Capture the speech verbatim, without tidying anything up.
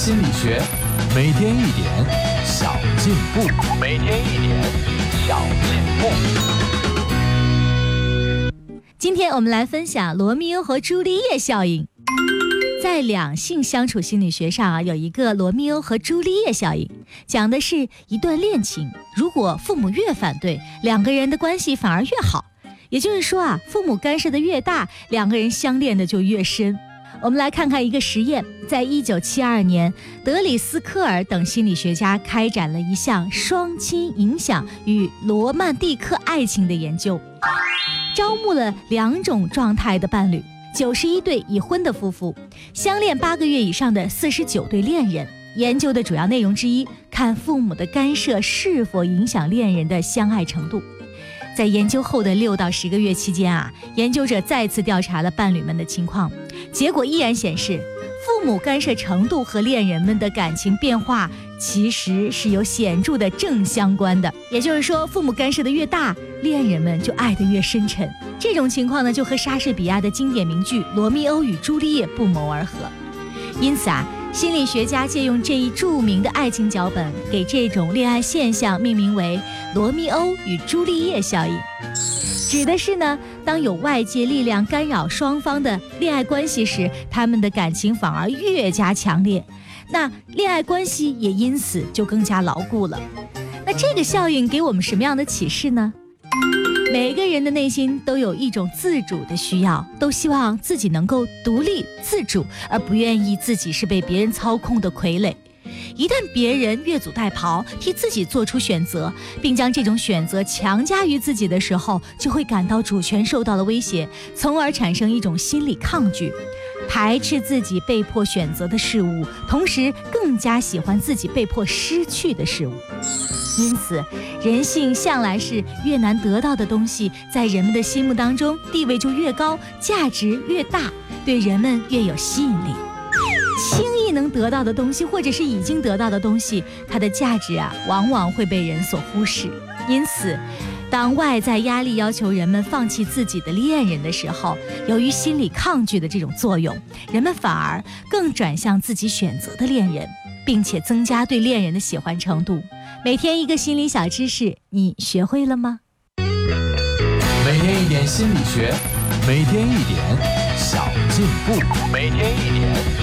心理学，每天一点小进步，每天一点小进步。 今天我们来分享罗密欧和朱丽叶效应。在两性相处心理学上啊，有一个罗密欧和朱丽叶效应，讲的是一段恋情，如果父母越反对，两个人的关系反而越好。也就是说啊，父母干涉的越大，两个人相恋的就越深。我们来看看一个实验，在一九七二年，德里斯科尔等心理学家开展了一项双亲影响与罗曼蒂克爱情的研究，招募了两种状态的伴侣，九十一对已婚的夫妇，相恋八个月以上的四十九对恋人。研究的主要内容之一，看父母的干涉是否影响恋人的相爱程度。在研究后的六到十个月期间啊，研究者再次调查了伴侣们的情况，结果依然显示，父母干涉程度和恋人们的感情变化其实是有显著的正相关的。也就是说，父母干涉的越大，恋人们就爱得越深沉。这种情况呢，就和莎士比亚的经典名句《罗密欧与朱丽叶》不谋而合。因此啊，心理学家借用这一著名的爱情脚本，给这种恋爱现象命名为罗密欧与朱丽叶效应。指的是呢，当有外界力量干扰双方的恋爱关系时，他们的感情反而越加强烈，那恋爱关系也因此就更加牢固了。那这个效应给我们什么样的启示呢？每个人的内心都有一种自主的需要，都希望自己能够独立自主，而不愿意自己是被别人操控的傀儡。一旦别人越俎代庖，替自己做出选择，并将这种选择强加于自己的时候，就会感到主权受到了威胁，从而产生一种心理抗拒，排斥自己被迫选择的事物，同时更加喜欢自己被迫失去的事物。因此，人性向来是越难得到的东西，在人们的心目当中地位就越高，价值越大，对人们越有吸引力。轻易能得到的东西，或者是已经得到的东西，它的价值啊，往往会被人所忽视。因此，当外在压力要求人们放弃自己的恋人的时候，由于心理抗拒的这种作用，人们反而更转向自己选择的恋人，并且增加对恋人的喜欢程度。每天一个心理小知识，你学会了吗？ 每天一点心理学，每天一点小进步，每天一点